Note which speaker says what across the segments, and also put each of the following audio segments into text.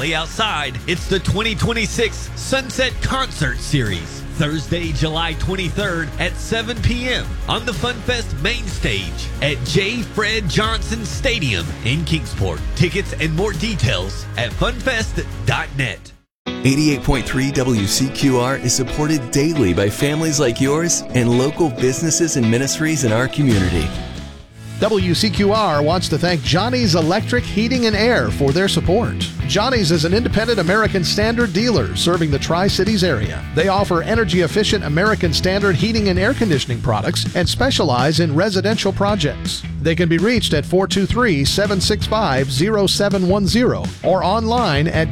Speaker 1: play outside. It's the 2026 Sunset Concert Series. Thursday, July 23rd at 7 p.m. on the FunFest main stage at J. Fred Johnson Stadium in Kingsport. Tickets and more details at funfest.net.
Speaker 2: 88.3 WCQR is supported daily by families like yours and local businesses and ministries in our community.
Speaker 3: WCQR wants to thank Johnny's Electric Heating and Air for their support. Johnny's is an independent American Standard dealer serving the Tri-Cities area. They offer energy-efficient American Standard heating and air conditioning products and specialize in residential projects. They can be reached at 423-765-0710 or online at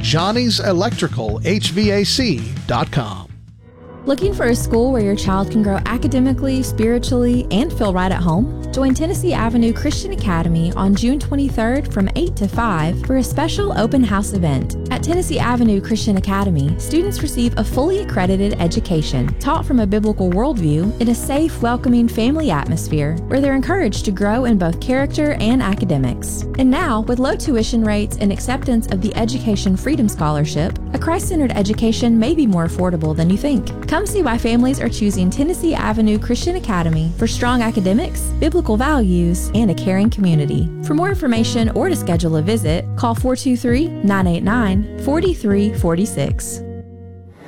Speaker 3: johnnys-electrical-hvac.com.
Speaker 4: Looking for a school where your child can grow academically, spiritually, and feel right at home? Join Tennessee Avenue Christian Academy on June 23rd from 8 to 5 for a special open house event. At Tennessee Avenue Christian Academy, students receive a fully accredited education taught from a biblical worldview in a safe, welcoming family atmosphere where they're encouraged to grow in both character and academics. And now, with low tuition rates and acceptance of the Education Freedom Scholarship, a Christ-centered education may be more affordable than you think. Come see why families are choosing Tennessee Avenue Christian Academy for strong academics, biblical values, and a caring community. For more information or to schedule a visit, call 423-989-4346.